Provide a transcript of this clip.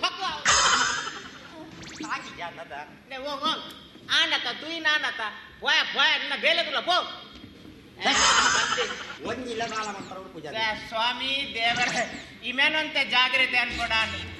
ಆನತ ತುಯಿ ನಾನತ ಪೋಯ ಪೋಯ ನಿನ್ನ ಬೇಲೆ ತುಲ ಪೋ ಒಂದಿಲ್ಲ ನಾಳ ಮಂತ್ರ ಪೂಜಾ ಸ್ವಾಮಿ ದೇವರ ಇಮೇನಂತೆ ಜಾಗ್ರತೆ ಅನ್ಕೊಡ